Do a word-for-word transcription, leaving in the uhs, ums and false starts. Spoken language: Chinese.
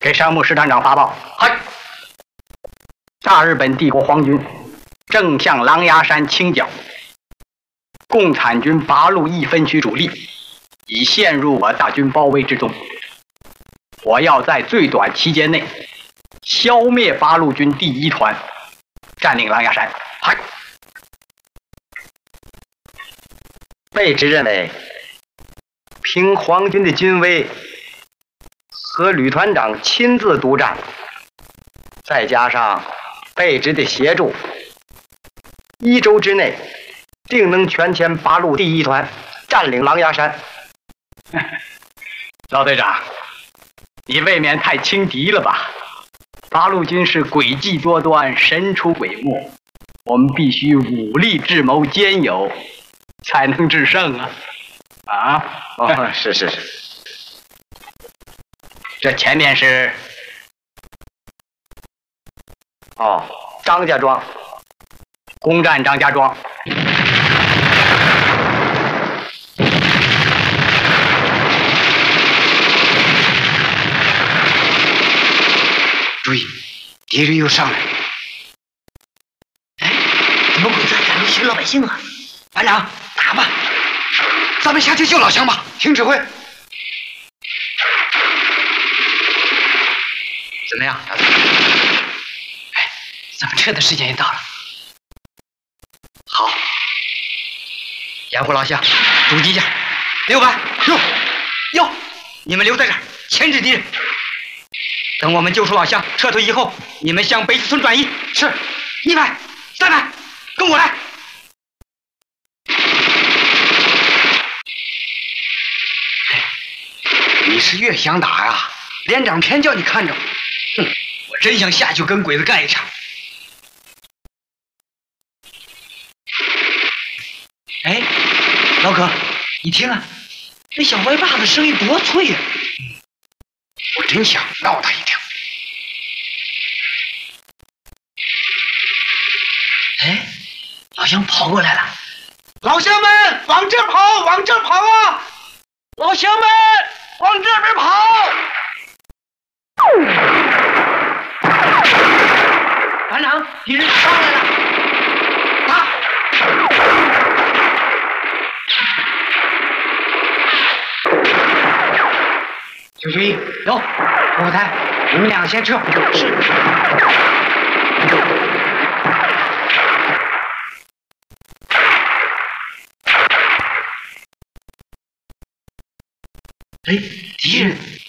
给山木师团长发报。嗨！大日本帝国皇军正向狼牙山倾剿，共产军八路一分区主力已陷入我大军包围之中。我要在最短期间内消灭八路军第一团，占领狼牙山。嗨！ 贝直认为，凭皇军的军威和旅团长亲自督战，再加上贝直的协助，一周之内定能全歼八路第一团，占领狼牙山。 老队长，你未免太轻敌了吧？八路军是诡计多端，神出鬼没，我们必须武力智谋兼有，才能制胜啊！啊， 哦，是是是。 这前面是哦，张家庄， 攻占张家庄。 注意，敌人又上来了！ 哎，怎么鬼子还敢袭老百姓啊？ 班长，打吧！咱们下去救老乡吧！听指挥。怎么样，小子？ 哎，咱们撤的时间也到了。 好，掩护老乡，阻击一下。六班，哟哟，你们留在这儿，牵制敌人。等我们救出老乡，撤退以后，你们向北子村转移。是，一排、三排，跟我来。你是越想打呀？连长偏叫你看着。哼，我真想下去跟鬼子干一场。 哎，老葛，你听啊，那小歪把子声音多脆呀！ 嗯，我真想闹他一条。 哎，老乡跑过来了！ 老乡们，往这跑，往这跑啊！老乡们，往这边跑！ 团长，敌人上来了！ 打！九九一，有后台，你们两个先撤。是。 哎，敌人